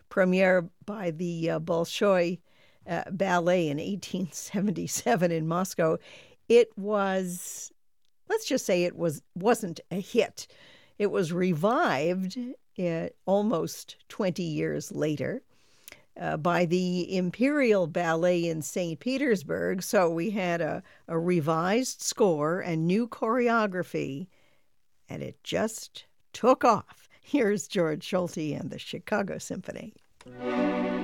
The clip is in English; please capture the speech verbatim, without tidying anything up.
premiere by the uh, Bolshoi uh, Ballet in eighteen seventy-seven in Moscow. It was, let's just say it was, wasn't a hit. It was revived uh, almost twenty years later uh, by the Imperial Ballet in Saint Petersburg. So we had a, a revised score and new choreography, and it just took off. Here's George Solti and the Chicago Symphony.